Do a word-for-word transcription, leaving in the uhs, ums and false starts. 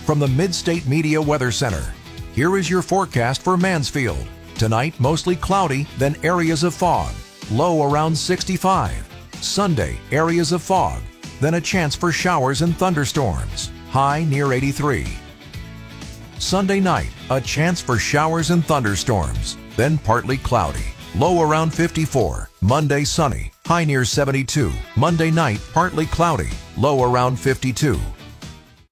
From the Mid-State Media Weather Center, here is your forecast for Mansfield. Tonight, mostly cloudy, then areas of fog. Low around sixty-five. Sunday, areas of fog, then a chance for showers and thunderstorms. High near eighty-three. Sunday night, a chance for showers and thunderstorms, then partly cloudy. Low around fifty-four. Monday, sunny. High near seventy-two. Monday night, partly cloudy. Low around fifty-two.